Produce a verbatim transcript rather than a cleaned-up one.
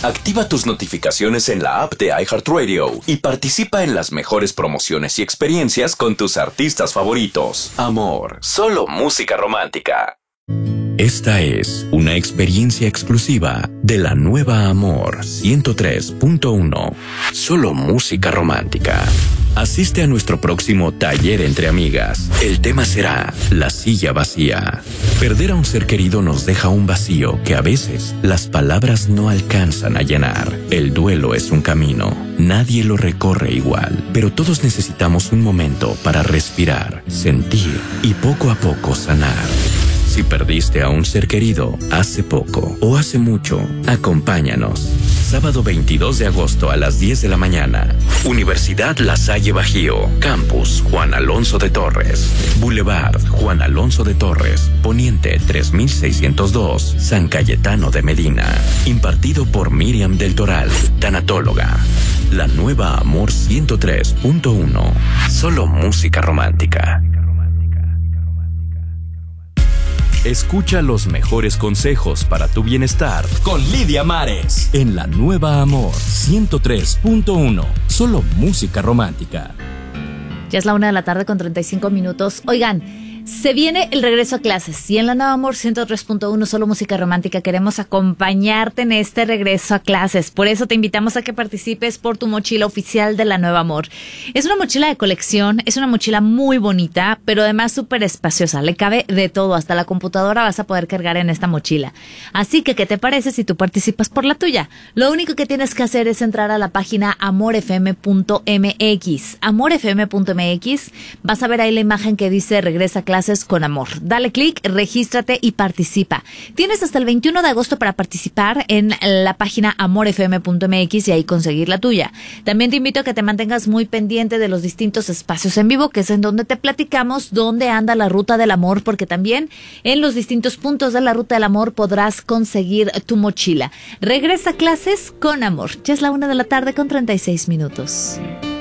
Activa tus notificaciones en la app de iHeartRadio y participa en las mejores promociones y experiencias con tus artistas favoritos. Amor, solo música romántica. Esta es una experiencia exclusiva de la nueva Amor ciento tres punto uno. Solo música romántica. Asiste a nuestro próximo taller entre amigas. El tema será la silla vacía. Perder a un ser querido nos deja un vacío que a veces las palabras no alcanzan a llenar. El duelo es un camino. Nadie lo recorre igual, pero todos necesitamos un momento para respirar, sentir y poco a poco sanar. Si perdiste a un ser querido hace poco o hace mucho, acompáñanos. Sábado veintidós de agosto a las diez de la mañana. Universidad La Salle Bajío. Campus Juan Alonso de Torres. Boulevard Juan Alonso de Torres. Poniente tres mil seiscientos dos. San Cayetano de Medina. Impartido por Miriam del Toral, tanatóloga. La nueva Amor ciento tres punto uno. Solo música romántica. Escucha los mejores consejos para tu bienestar con Lidia Mares en la nueva Amor ciento tres punto uno. Solo música romántica. Ya es la una de la tarde con treinta y cinco minutos. Oigan, se viene el regreso a clases y en la nueva Amor ciento tres punto uno, solo música romántica, queremos acompañarte en este regreso a clases. Por eso te invitamos a que participes por tu mochila oficial de la nueva Amor. Es una mochila de colección, es una mochila muy bonita, pero además súper espaciosa. Le cabe de todo, hasta la computadora vas a poder cargar en esta mochila. Así que, ¿qué te parece si tú participas por la tuya? Lo único que tienes que hacer es entrar a la página amor f m punto m x. amor f m punto m x. Vas a ver ahí la imagen que dice regresa a clases con amor. Dale clic, regístrate y participa. Tienes hasta el veintiuno de agosto para participar en la página amor f m punto m x y ahí conseguir la tuya. También te invito a que te mantengas muy pendiente de los distintos espacios en vivo, que es en donde te platicamos dónde anda la ruta del amor, porque también en los distintos puntos de la ruta del amor podrás conseguir tu mochila. Regresa a clases con amor. Ya es la una de la tarde con treinta y seis minutos.